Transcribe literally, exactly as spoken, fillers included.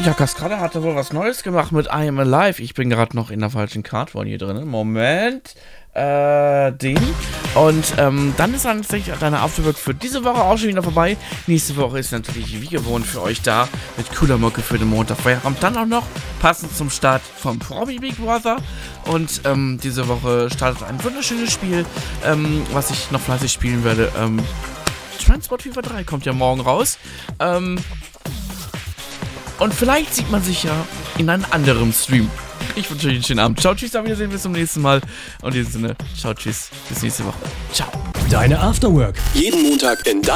Ja, Cascada hatte wohl was Neues gemacht mit I Am Alive. Ich bin gerade noch in der falschen Cardboard hier drin. Moment. Äh, den. Und ähm, dann ist dann tatsächlich deine Afterwork für diese Woche auch schon wieder vorbei. Nächste Woche ist natürlich wie gewohnt für euch da mit cooler Mucke für den Montag. Feierabend dann auch noch passend zum Start vom Promi Big Brother. Und ähm, diese Woche startet ein wunderschönes Spiel, ähm, was ich noch fleißig spielen werde. Ähm, Transport Fever drei kommt ja morgen raus. Ähm, und vielleicht sieht man sich ja in einem anderen Stream. Ich wünsche euch einen schönen Abend. Ciao, tschüss, auf Wiedersehen, bis zum nächsten Mal. Und in diesem Sinne, ciao, tschüss, bis nächste Woche. Ciao. Deine Afterwork. Jeden Montag in